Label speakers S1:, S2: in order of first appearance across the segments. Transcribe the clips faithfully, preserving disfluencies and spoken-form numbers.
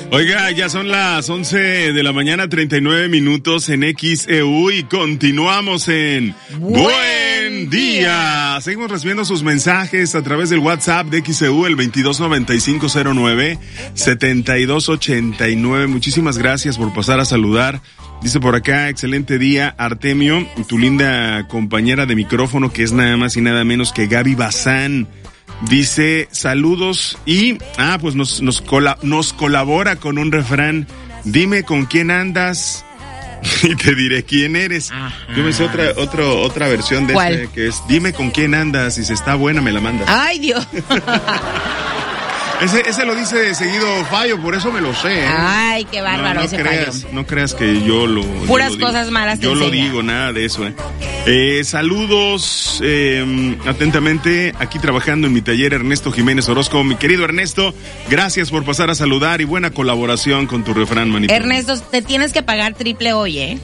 S1: Oiga, ya son las once de la mañana, treinta y nueve minutos en X E U y continuamos en Buen, Buen día. día. Seguimos recibiendo sus mensajes a través del WhatsApp de X E U, el veintidós noventa y cinco cero nueve setenta y dos ochenta y nueve. Muchísimas gracias por pasar a saludar. Dice por acá, excelente día, Artemio, tu linda compañera de micrófono, que es nada más y nada menos que Gaby Bazán. Dice, saludos y, ah, pues nos, nos, cola, nos colabora con un refrán. Dime con quién andas y te diré quién eres. Ajá. Yo me sé otra, otro, otra versión de este, que es, dime con quién andas y si está buena me la mandas.
S2: Ay, Dios.
S1: Ese, ese lo dice seguido Fallo, por eso me lo sé, ¿eh?
S2: Ay, qué bárbaro no, no ese
S1: creas,
S2: Fallo.
S1: No creas que yo lo...
S2: Puras
S1: yo lo
S2: cosas
S1: digo.
S2: malas te
S1: Yo
S2: enseña.
S1: lo digo, nada de eso, ¿eh? eh saludos, eh, atentamente, aquí trabajando en mi taller, Ernesto Jiménez Orozco. Mi querido Ernesto, gracias por pasar a saludar y buena colaboración con tu refrán, manito.
S2: Ernesto, te tienes que pagar triple hoy, ¿eh?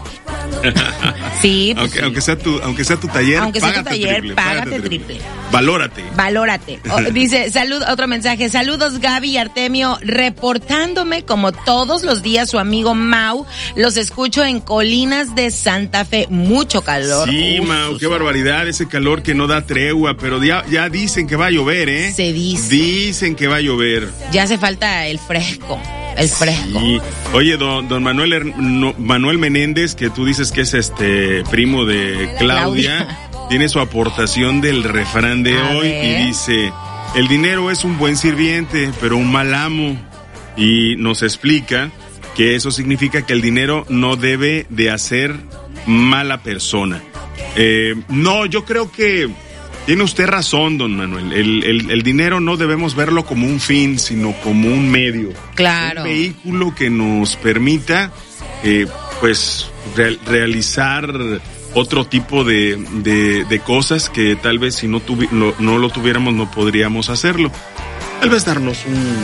S2: Sí, pues
S1: aunque,
S2: sí.
S1: aunque sea tu, aunque sea tu taller,
S2: aunque sea tu taller,
S1: triple,
S2: págate triple.
S1: triple. Valórate.
S2: Valórate. Oh, dice, salud, otro mensaje. Saludos, Gaby y Artemio, reportándome como todos los días su amigo Mau. Los escucho en Colinas de Santa Fe. Mucho calor.
S1: Sí, Uf, Mau, qué barbaridad, ese calor que no da tregua, pero ya, ya dicen que va a llover, ¿eh?
S2: Se dice.
S1: Dicen que va a llover.
S2: Ya hace falta el fresco. El fresco.
S1: Sí. Oye, don, don Manuel, Her- no, Manuel Menéndez, que tú dices que es este primo de Claudia, Claudia. Tiene su aportación del refrán de a hoy ver. Y dice, el dinero es un buen sirviente, pero un mal amo. Y nos explica que eso significa que el dinero no debe de hacer mala persona. Eh, no, yo creo que tiene usted razón, don Manuel. El, el, el dinero no debemos verlo como un fin, sino como un medio.
S2: Claro.
S1: Un vehículo que nos permita, eh, pues, re- realizar otro tipo de, de, de cosas que tal vez si no, tuvi- no, no lo tuviéramos no podríamos hacerlo. Tal vez darnos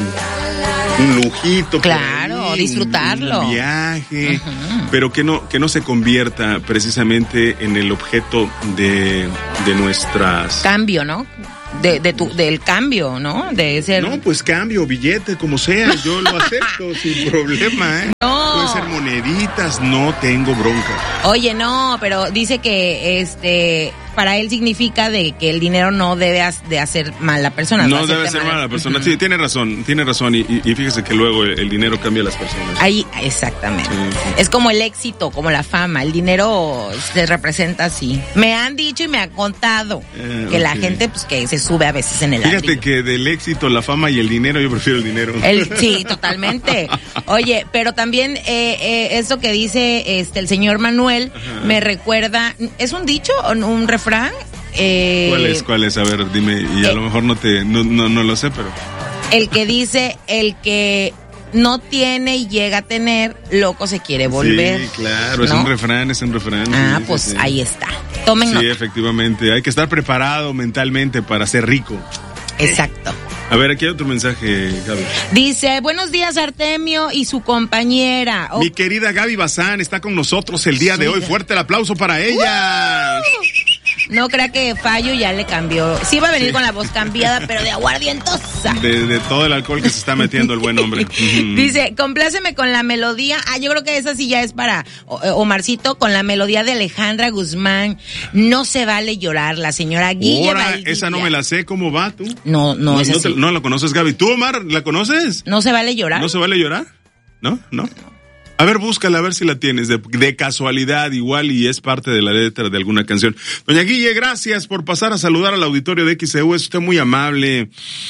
S1: un, un lujito.
S2: Claro,
S1: ahí,
S2: disfrutarlo.
S1: Un, un viaje,
S2: uh-huh.
S1: pero que no, que no se convierta precisamente en el objeto de, de nuestras...
S2: Cambio, ¿no? De, de tu, del cambio, ¿no? De ser...
S1: No, pues cambio, billete, como sea, yo lo acepto sin problema, ¿eh?
S2: No.
S1: Puede ser moneditas, no tengo bronca.
S2: Oye, no, pero dice que este para él significa de que el dinero no debe de hacer mal a la persona.
S1: No debe hacer mal a la persona. Uh-huh. Sí, tiene razón, tiene razón. Y, y, y fíjese que luego el, el dinero cambia a las personas.
S2: Ahí, exactamente. Sí, sí. Es como el éxito, como la fama. El dinero se representa así. Me han dicho y me han contado eh, que okay. la gente, pues, que se sube a veces en el
S1: Fíjate
S2: ladrillo.
S1: Que del éxito, la fama y el dinero, yo prefiero el dinero.
S2: El, sí, totalmente. Oye, pero también eh, eh, eso que dice este el señor Manuel, ajá, me recuerda, ¿es un dicho o un refrán? Eh,
S1: ¿Cuál es? ¿Cuál es? A ver, dime, y a eh, lo mejor no te, no, no, no lo sé, pero...
S2: El que dice, el que no tiene y llega a tener, loco se quiere volver.
S1: Sí, claro, ¿no? Es un refrán, es un refrán.
S2: Ah,
S1: sí,
S2: pues
S1: sí, sí.
S2: Ahí está. Tomen
S1: Sí,
S2: nota.
S1: Efectivamente, hay que estar preparado mentalmente para ser rico.
S2: Exacto.
S1: A ver, aquí hay otro mensaje, Gaby.
S2: Dice, buenos días Artemio y su compañera.
S1: Oh. Mi querida Gaby Bazán está con nosotros el día sí, de hoy. Fuerte el aplauso para ella.
S2: ¡Uh! No crea que Fallo ya le cambió. Sí va a venir sí. con la voz cambiada, pero de aguardientosa.
S1: De, de todo el alcohol que se está metiendo el buen hombre.
S2: Dice, compláceme con la melodía. Ah, yo creo que esa sí ya es para Omarcito, con la melodía de Alejandra Guzmán. No se vale llorar, la señora Guille
S1: Ahora,
S2: Valdivia.
S1: Esa no me la sé. ¿Cómo va tú?
S2: No, no,
S1: no
S2: es
S1: no,
S2: así.
S1: Te, no la conoces, Gaby. ¿Tú, Omar, la conoces?
S2: ¿No se vale llorar?
S1: ¿No se vale llorar? ¿No? ¿No? A ver, búscala, a ver si la tienes, de, de casualidad igual y es parte de la letra de alguna canción. Doña Guille, gracias por pasar a saludar al auditorio de X E U, es usted muy amable.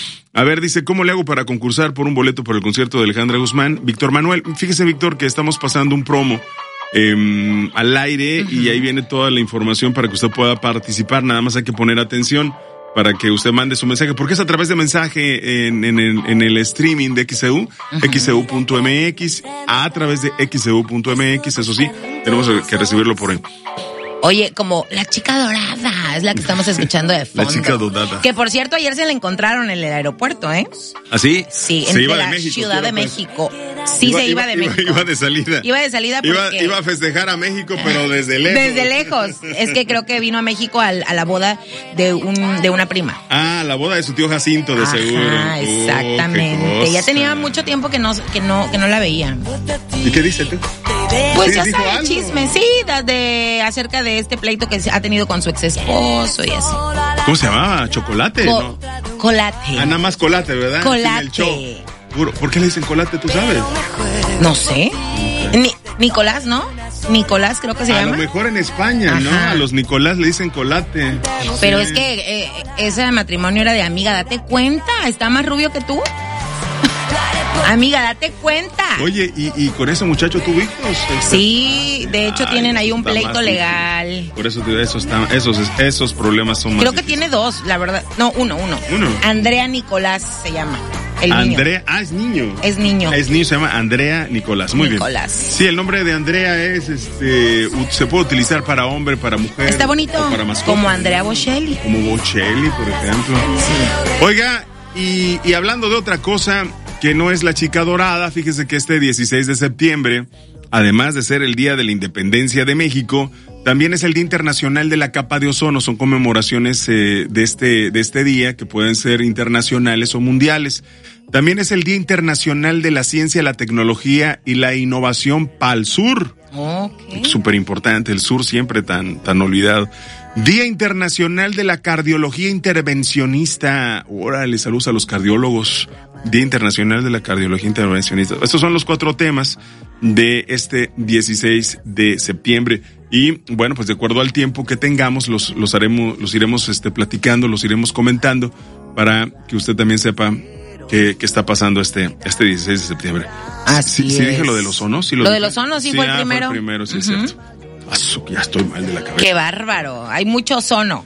S1: A ver, dice, ¿cómo le hago para concursar por un boleto por el concierto de Alejandra Guzmán? Víctor Manuel, fíjese, Víctor, que estamos pasando un promo eh, al aire, uh-huh, y ahí viene toda la información para que usted pueda participar, nada más hay que poner atención para que usted mande su mensaje, porque es a través de mensaje en, en, el, en el streaming de X E U, uh-huh, X E U punto M X, a través de X E U punto M X, eso sí, tenemos que recibirlo por ahí.
S2: Oye, como la chica dorada, es la que estamos escuchando de fondo.
S1: La chica dorada.
S2: Que por cierto, ayer se la encontraron en el aeropuerto, ¿eh?
S1: ¿Ah, sí?
S2: Sí,
S1: se
S2: en
S1: iba
S2: la
S1: de México,
S2: Ciudad de México. Sí, iba, se iba, iba de México.
S1: Iba, iba de salida.
S2: Iba de salida porque...
S1: Iba, iba a festejar a México, pero desde lejos.
S2: Desde lejos. Es que creo que vino a México a, a la boda de un de una prima.
S1: Ah, la boda de su tío Jacinto, de
S2: Ajá,
S1: seguro.
S2: Exactamente.
S1: Oh,
S2: ya tenía mucho tiempo que no, que no, que no la veía.
S1: ¿Y qué dice tú?
S2: Pues ya sabe el chisme, sí, de, de, acerca de este pleito que ha tenido con su ex esposo y así.
S1: ¿Cómo se llamaba? ¿Chocolate?
S2: Co-
S1: ¿no?
S2: Colate.
S1: Ah, nada más Colate, ¿verdad?
S2: Colate.
S1: Puro. ¿Por qué le dicen Colate, tú sabes?
S2: No sé. Ni, Nicolás, ¿no? Nicolás creo que se
S1: a
S2: llama.
S1: A lo mejor en España, Ajá. ¿no? A los Nicolás le dicen Colate.
S2: Pero
S1: sí.
S2: es que eh, ese matrimonio era de amiga, date cuenta, está más rubio que tú. Amiga, date cuenta.
S1: Oye, ¿y, y con ese muchacho tú hijos?
S2: Sí, de hecho Ay, tienen ahí un pleito legal.
S1: Difícil. Por eso eso está, esos, esos problemas son más
S2: Creo que
S1: difíciles.
S2: tiene dos, la verdad. No, uno, uno.
S1: Uno.
S2: Andrea Nicolás se llama. El
S1: Andrea,
S2: niño.
S1: ah, es niño.
S2: Es niño.
S1: Es niño, se llama Andrea Nicolás. Muy
S2: Nicolás.
S1: bien. Sí, el nombre de Andrea es, este, se puede utilizar para hombre, para mujer.
S2: Está bonito.
S1: O para mascota.
S2: Como Andrea Bocelli.
S1: Como Bocelli, por ejemplo.
S2: Sí.
S1: Oiga, y, y hablando de otra cosa que no es la chica dorada, fíjese que este dieciséis de septiembre, además de ser el Día de la Independencia de México, también es el Día Internacional de la Capa de Ozono. Son conmemoraciones eh, de este de este día que pueden ser internacionales o mundiales. También es el Día Internacional de la Ciencia, la Tecnología y la Innovación Pal Sur.
S2: Okay.
S1: Súper importante, el sur siempre tan, tan olvidado. Día Internacional de la Cardiología Intervencionista. Órale, saludos a los cardiólogos. Día Internacional de la Cardiología Intervencionista. Estos son los cuatro temas de este dieciséis de septiembre. Y bueno, pues de acuerdo al tiempo que tengamos, los, los haremos, los iremos este, platicando, los iremos comentando para que usted también sepa qué, qué está pasando este, este dieciséis de septiembre.
S2: Así
S1: sí,
S2: es.
S1: sí dije lo del ozono, sí lo,
S2: lo
S1: dije.
S2: del ozono sí, sí fue el
S1: ah,
S2: primero.
S1: Fue el primero, sí,
S2: uh-huh.
S1: es cierto. Asu, ya estoy mal de la cabeza.
S2: Qué bárbaro, hay mucho ozono.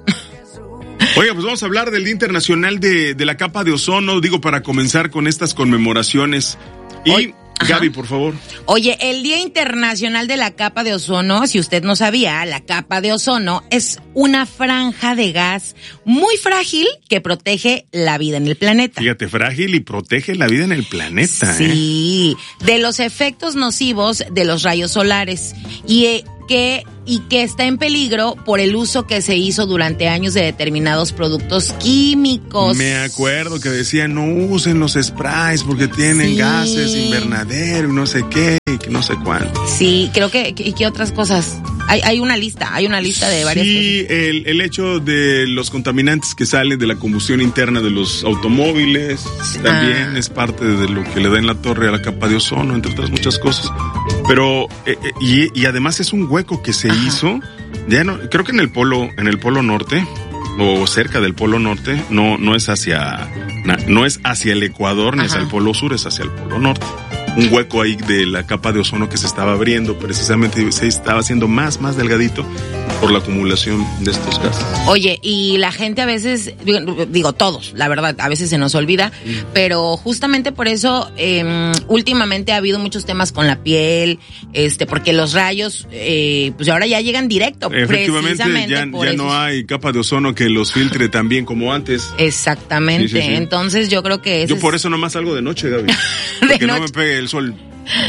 S1: Oiga, pues vamos a hablar del Día Internacional de, de la Capa de Ozono, digo, para comenzar con estas conmemoraciones. Y, Hoy, Gaby, por favor.
S2: Oye, el Día Internacional de la Capa de Ozono, si usted no sabía, la capa de ozono es una franja de gas muy frágil que protege la vida en el planeta.
S1: Fíjate, frágil y protege la vida en el planeta.
S2: Sí, ¿eh? De los efectos nocivos de los rayos solares. Y eh, que y que está en peligro por el uso que se hizo durante años de determinados productos químicos.
S1: Me acuerdo que decían no usen los sprays porque tienen sí. gases invernadero y no sé qué, y que no sé cuánto.
S2: Sí, creo que y qué otras cosas. Hay, hay una lista, hay una lista de varias
S1: sí,
S2: cosas. Sí,
S1: el, el hecho de los contaminantes que salen de la combustión interna de los automóviles también ah. es parte de lo que le da en la torre a la capa de ozono, entre otras muchas cosas. Pero, eh, eh, y, y además es un hueco que se Ajá. hizo, ya no, creo que en el polo, en el polo norte, o cerca del polo norte, no, no es hacia, no es hacia el Ecuador, ni Ajá. hacia el polo sur, es hacia el polo norte. Un hueco ahí de la capa de ozono que se estaba abriendo, precisamente se estaba haciendo más, más delgadito por la acumulación de estos gases.
S2: Oye, y la gente a veces, digo todos, la verdad, a veces se nos olvida, mm. pero justamente por eso eh, últimamente ha habido muchos temas con la piel, este, porque los rayos, eh, pues ahora ya llegan directo.
S1: Efectivamente, ya, ya no hay capa de ozono que los filtre tan bien como antes.
S2: Exactamente, sí, sí, sí. Entonces yo creo que...
S1: Yo por eso nomás salgo de noche, Gaby.
S2: de
S1: que
S2: noche.
S1: no me pegue el sol.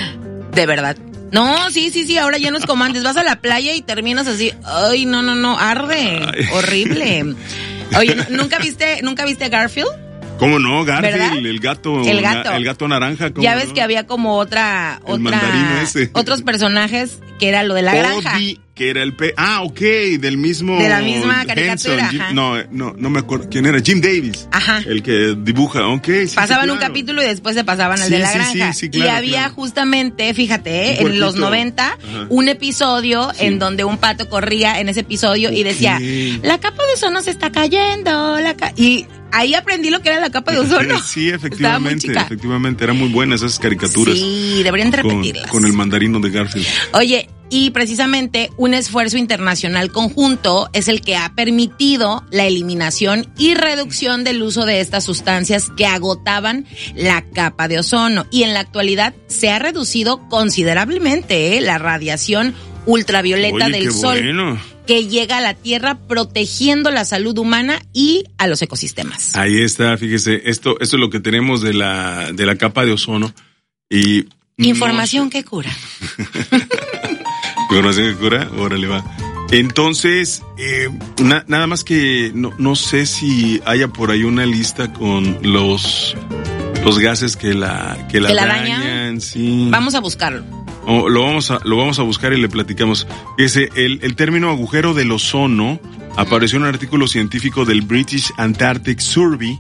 S2: De verdad. No, sí, sí, sí, ahora ya no es como antes. Vas a la playa y terminas así. Ay, no, no, no, arde. Ay. Horrible. Oye, ¿nunca viste, nunca viste Garfield?
S1: ¿Cómo no? Garfield, el gato,
S2: el gato,
S1: el gato naranja.
S2: Ya ves
S1: no?
S2: que había como otra,
S1: el
S2: otra,
S1: ese.
S2: otros personajes que era lo de la granja.
S1: Odie, que era el pe, ah, ok, del mismo.
S2: De la misma caricatura.
S1: Jim, no, no, no me acuerdo quién era, Jim Davis.
S2: Ajá.
S1: El que dibuja, ok. Sí,
S2: pasaban
S1: sí, claro.
S2: un capítulo y después se pasaban al
S1: sí,
S2: de la
S1: sí,
S2: granja.
S1: Sí, sí, claro,
S2: y había
S1: claro.
S2: justamente, fíjate, eh, en los noventa, Ajá. un episodio sí. en donde un pato corría en ese episodio okay. y decía, la capa de ozono se está cayendo, la ca y ahí aprendí lo que era la capa de ozono.
S1: Sí, efectivamente, efectivamente, eran muy buenas esas caricaturas.
S2: Sí, deberían de repetirlas.
S1: Con, con el mandarino de Garfield.
S2: Oye, y precisamente un esfuerzo internacional conjunto es el que ha permitido la eliminación y reducción del uso de estas sustancias que agotaban la capa de ozono. Y en la actualidad se ha reducido considerablemente ¿eh? la radiación ultravioleta
S1: Oye,
S2: del sol.
S1: Bueno.
S2: Que llega a la Tierra protegiendo la salud humana y a los ecosistemas.
S1: Ahí está, fíjese, esto, esto es lo que tenemos de la, de la capa de ozono. Y
S2: información no sé. que cura.
S1: Información que cura, órale va. Entonces, eh, na, nada más que no, no sé si haya por ahí una lista con los los gases que la que la,
S2: ¿Que la
S1: dañan,
S2: dañan?
S1: Sí.
S2: Vamos a buscarlo.
S1: Oh, lo vamos a lo vamos a buscar y le platicamos. Ese el el término agujero del ozono apareció en un artículo científico del British Antarctic Survey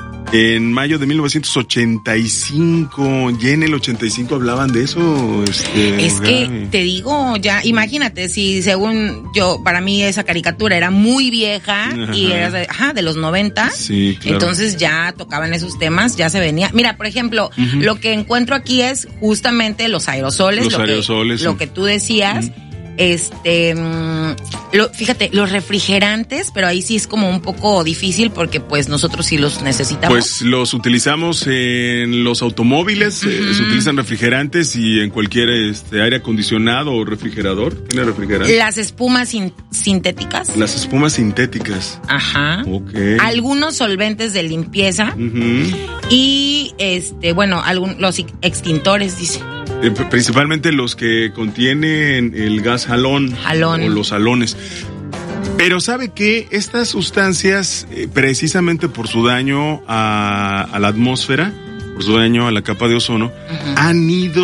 S1: en mayo de mil novecientos ochenta y cinco. Ya en el ochenta y cinco hablaban de eso. Este,
S2: es que Gaby. Te digo, ya, imagínate, si según yo, para mí esa caricatura era muy vieja, ajá, y era de, ajá, de los noventa,
S1: sí, claro.
S2: Entonces ya tocaban esos temas, ya se venía. Mira, por ejemplo, uh-huh. lo que encuentro aquí es justamente los aerosoles,
S1: los
S2: lo,
S1: aerosoles,
S2: que,
S1: sí.
S2: lo que tú decías. Uh-huh. Este, lo, fíjate, los refrigerantes, pero ahí sí es como un poco difícil porque pues nosotros sí los necesitamos.
S1: Pues los utilizamos en los automóviles, uh-huh. eh, se utilizan refrigerantes y en cualquier este, aire acondicionado o refrigerador. ¿Tiene refrigerante?
S2: Las espumas sin, sintéticas.
S1: Las espumas sintéticas.
S2: Ajá.
S1: Okay.
S2: Algunos solventes de limpieza.
S1: Uh-huh.
S2: Y este, bueno, algún, los extintores, dice.
S1: Eh, principalmente los que contienen el gas halón,
S2: halón.
S1: o los halones. Pero ¿sabe qué? Estas sustancias, eh, precisamente por su daño a, a la atmósfera, por su daño a la capa de ozono, uh-huh. han ido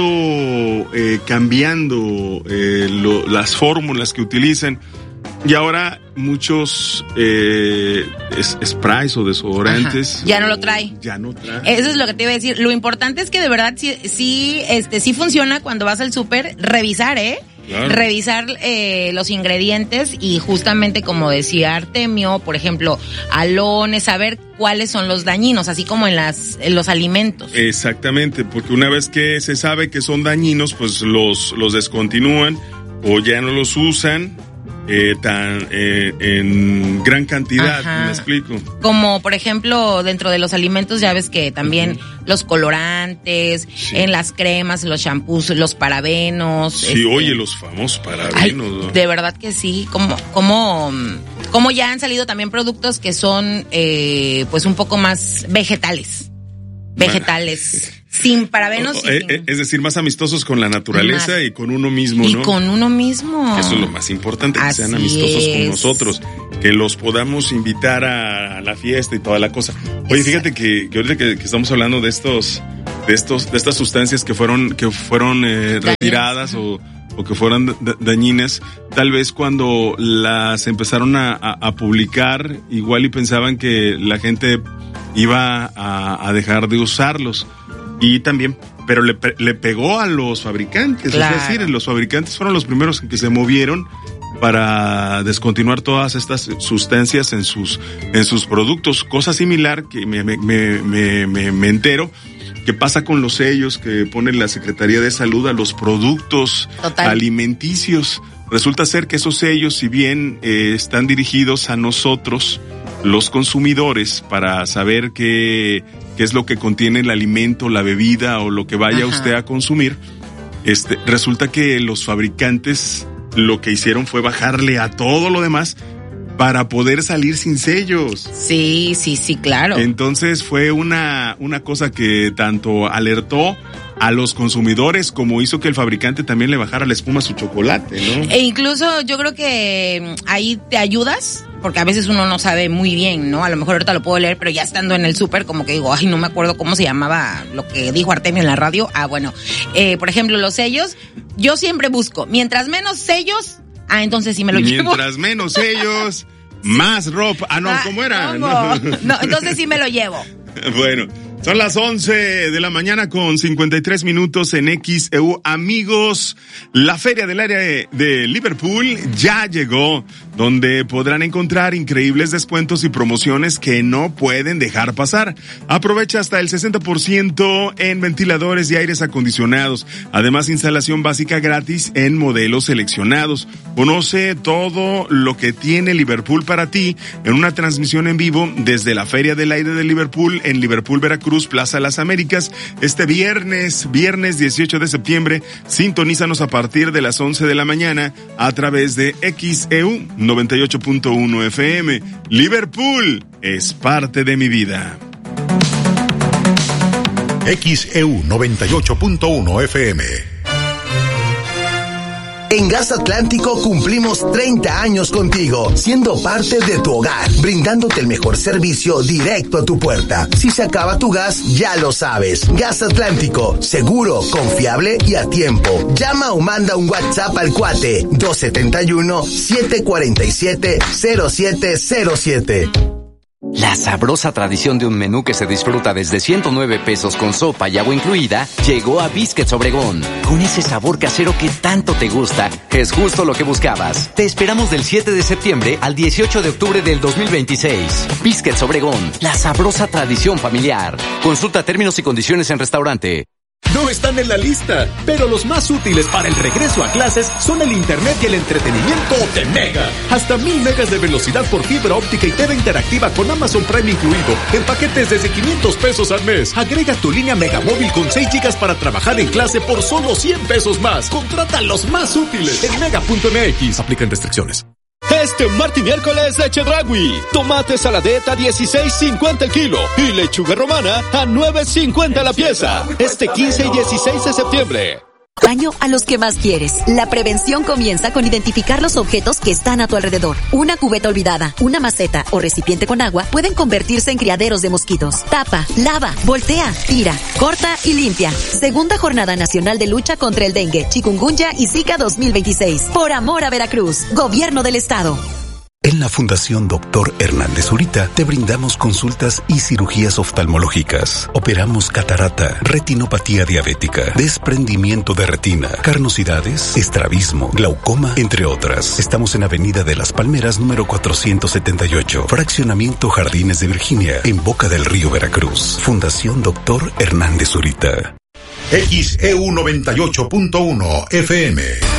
S1: eh, cambiando eh, lo, las fórmulas que utilizan. Y ahora muchos eh, es, sprays o desodorantes.
S2: Ajá. Ya no lo trae.
S1: Ya no trae.
S2: Eso es lo que te iba a decir. Lo importante es que de verdad sí, sí, este, sí funciona cuando vas al súper, revisar, ¿eh? Claro. Revisar eh, los ingredientes y justamente como decía Artemio, por ejemplo, halones, saber cuáles son los dañinos, así como en las en los alimentos.
S1: Exactamente, porque una vez que se sabe que son dañinos, pues los, los descontinúan o ya no los usan. Eh, tan eh, en gran cantidad. Ajá. ¿Me explico?
S2: Como por ejemplo dentro de los alimentos ya ves que también uh-huh. los colorantes, sí. en las cremas, los shampoos, los parabenos.
S1: Sí, este... oye, los famosos parabenos.
S2: Ay,
S1: ¿no?
S2: De verdad que sí, como como como ya han salido también productos que son eh, pues un poco más vegetales. Vegetales. Bueno. Sin parabenos.
S1: Oh, eh, sin... Es decir, más amistosos con la naturaleza más. Y con uno mismo,
S2: y
S1: ¿no?
S2: Y con uno mismo.
S1: Eso es lo más importante, que
S2: Así
S1: sean amistosos
S2: es.
S1: con nosotros, que los podamos invitar a la fiesta y toda la cosa. Oye, fíjate que, que ahorita que, que estamos hablando de estos, de estos, de estas sustancias que fueron, que fueron eh, retiradas o, o que fueran da- dañinas, tal vez cuando las empezaron a, a, a publicar, igual y pensaban que la gente iba a, a dejar de usarlos. Y también, pero le, le pegó a los fabricantes, claro. Es decir, los fabricantes fueron los primeros que se movieron para descontinuar todas estas sustancias en sus en sus productos. Cosa similar que me, me, me, me, me entero que pasa con los sellos que pone la Secretaría de Salud a los productos Total. alimenticios. Resulta ser que esos sellos, si bien eh, están dirigidos a nosotros, los consumidores, para saber qué, qué es lo que contiene el alimento, la bebida o lo que vaya Ajá. usted a consumir, este, resulta que los fabricantes lo que hicieron fue bajarle a todo lo demás para poder salir sin sellos.
S2: Sí, sí, sí, claro.
S1: Entonces fue una, una cosa que tanto alertó a los consumidores como hizo que el fabricante también le bajara la espuma a su chocolate, ¿no?
S2: E incluso yo creo que ahí te ayudas, porque a veces uno no sabe muy bien, ¿no? A lo mejor ahorita lo puedo leer, pero ya estando en el súper como que digo, ay, no me acuerdo cómo se llamaba lo que dijo Artemio en la radio. Ah, bueno, eh, por ejemplo, los sellos, yo siempre busco, mientras menos sellos, ah, entonces sí me lo
S1: mientras
S2: llevo.
S1: Mientras menos sellos, más ropa. Ah, no, ah, ¿cómo era?
S2: No, no, entonces sí me lo llevo.
S1: Bueno, son las once de la mañana con cincuenta y tres minutos en X E U. Amigos, la Feria del Área de Liverpool ya llegó, donde podrán encontrar increíbles descuentos y promociones que no pueden dejar pasar. Aprovecha hasta el sesenta por ciento en ventiladores y aires acondicionados. Además, instalación básica gratis en modelos seleccionados. Conoce todo lo que tiene Liverpool para ti en una transmisión en vivo desde la Feria del Aire de Liverpool en Liverpool, Veracruz, Plaza Las Américas, este viernes, viernes dieciocho de septiembre. Sintonízanos a partir de las once de la mañana a través de X E U noventa y ocho punto uno F M. Liverpool es parte de mi vida.
S3: X E U noventa y ocho punto uno F M.
S4: En Gas Atlántico cumplimos treinta años contigo, siendo parte de tu hogar, brindándote el mejor servicio directo a tu puerta. Si se acaba tu gas, ya lo sabes. Gas Atlántico, seguro, confiable y a tiempo. Llama o manda un WhatsApp al cuate dos siete uno, siete cuatro siete, cero siete cero siete.
S5: La sabrosa tradición de un menú que se disfruta desde ciento nueve pesos con sopa y agua incluida llegó a Biscuits Obregón. Con ese sabor casero que tanto te gusta, es justo lo que buscabas. Te esperamos del siete de septiembre al dieciocho de octubre del dos mil veintiséis. Biscuits Obregón, la sabrosa tradición familiar. Consulta términos y condiciones en restaurante.
S6: No están en la lista, pero los más útiles para el regreso a clases son el internet y el entretenimiento de Mega. Hasta mil megas de velocidad por fibra óptica y T V interactiva con Amazon Prime incluido, en paquetes desde quinientos pesos al mes. Agrega tu línea Mega Móvil con seis gigas para trabajar en clase por solo cien pesos más. Contrata los más útiles en mega punto m x. Aplican restricciones.
S7: Este martes y miércoles leche Dragui, tomate saladeta a dieciséis cincuenta el kilo y lechuga romana a nueve cincuenta la pieza. Este quince y dieciséis de septiembre.
S8: Daño a los que más quieres. La prevención comienza con identificar los objetos que están a tu alrededor. Una cubeta olvidada, una maceta o recipiente con agua pueden convertirse en criaderos de mosquitos. Tapa, lava, voltea, tira, corta y limpia. Segunda Jornada Nacional de Lucha contra el Dengue, Chikungunya y Zika dos mil veintiséis. Por amor a Veracruz. Gobierno del Estado.
S3: En la Fundación Doctor Hernández Zurita te brindamos consultas y cirugías oftalmológicas. Operamos catarata, retinopatía diabética, desprendimiento de retina, carnosidades, estrabismo, glaucoma, entre otras. Estamos en Avenida de las Palmeras, número cuatrocientos setenta y ocho, Fraccionamiento Jardines de Virginia, en Boca del Río, Veracruz. Fundación Doctor Hernández Zurita. X E U noventa y ocho punto uno F M.